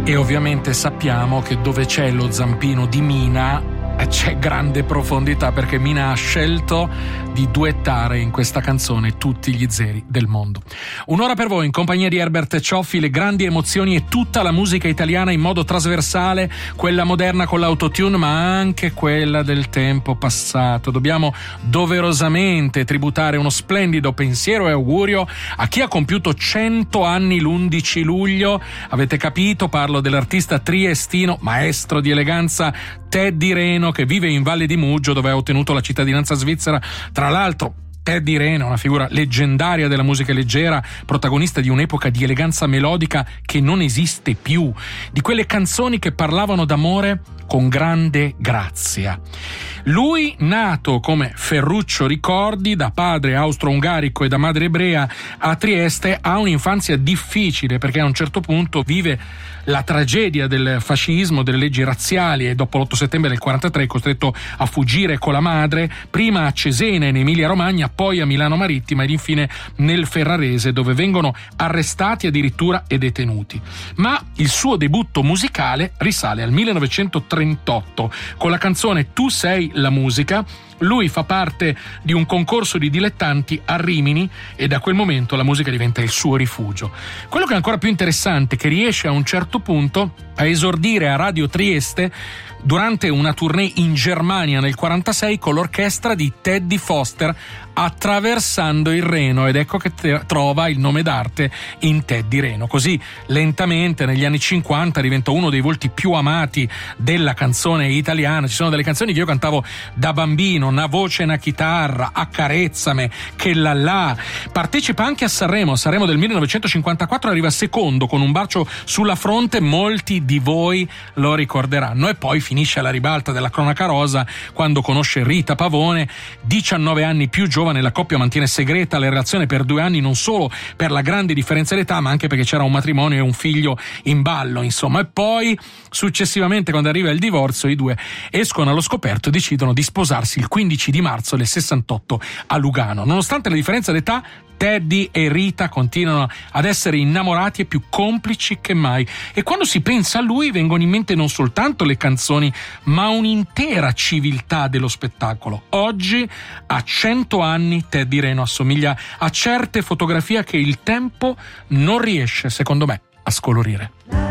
E ovviamente sappiamo che dove c'è lo zampino di Mina c'è grande profondità, perché Mina ha scelto di duettare in questa canzone tutti gli zeri del mondo. Un'ora per voi in compagnia di Herbert Cioffi, le grandi emozioni e tutta la musica italiana in modo trasversale, quella moderna con l'autotune ma anche quella del tempo passato. Dobbiamo doverosamente tributare uno splendido pensiero e augurio a chi ha compiuto 100 anni l'11 luglio. Avete capito? Parlo dell'artista triestino, maestro di eleganza Teddy Reno, che vive in Valle di Muggio, dove ha ottenuto la cittadinanza svizzera. Tra l'altro Teddy Reno, una figura leggendaria della musica leggera, protagonista di un'epoca di eleganza melodica che non esiste più, di quelle canzoni che parlavano d'amore con grande grazia. Lui, nato come Ferruccio Ricordi, da padre austro-ungarico e da madre ebrea a Trieste, ha un'infanzia difficile, perché a un certo punto vive la tragedia del fascismo, delle leggi razziali, e dopo l'8 settembre del 43 è costretto a fuggire con la madre, prima a Cesena in Emilia Romagna, poi a Milano Marittima ed infine nel Ferrarese, dove vengono arrestati addirittura e detenuti. Ma il suo debutto musicale risale al 1938 con la canzone Tu sei la musica. Lui fa parte di un concorso di dilettanti a Rimini e da quel momento la musica diventa il suo rifugio. Quello che è ancora più interessante è che riesce a un certo punto a esordire a Radio Trieste durante una tournée in Germania nel 1946 con l'orchestra di Teddy Foster, attraversando il Reno, ed ecco che trova il nome d'arte in Teddy Reno. Così lentamente negli anni 50 diventa uno dei volti più amati della canzone italiana. Ci sono delle canzoni che io cantavo da bambino: Una voce, una chitarra, Accarezzame, Che la la. Partecipa anche a Sanremo del 1954, arriva secondo con Un bacio sulla fronte, molti di voi lo ricorderanno, e poi finisce alla ribalta della cronaca rosa quando conosce Rita Pavone, 19 anni più giovane. La coppia mantiene segreta la relazione per 2 anni, non solo per la grande differenza d'età, ma anche perché c'era un matrimonio e un figlio in ballo, insomma. E poi successivamente, quando arriva il divorzio, i due escono allo scoperto e decidono di sposarsi il 15 di marzo del 68 a Lugano. Nonostante la differenza d'età, Teddy e Rita continuano ad essere innamorati e più complici che mai, e quando si pensa a lui vengono in mente non soltanto le canzoni ma un'intera civiltà dello spettacolo. Oggi, a 100 anni, Teddy Reno assomiglia a certe fotografie che il tempo non riesce, secondo me, a scolorire.